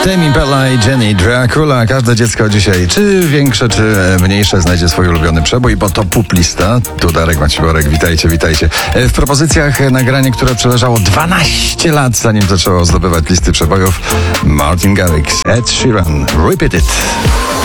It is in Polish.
Tame Impala i Jenny Dracula. Każde dziecko dzisiaj, czy większe, czy mniejsze, znajdzie swój ulubiony przebój, bo to Puplista. Tu Darek Maciborek, witajcie. W propozycjach nagranie, które przeleżało 12 lat, zanim zaczęło zdobywać listy przebojów, Martin Garrix, Ed Sheeran, Repeat It.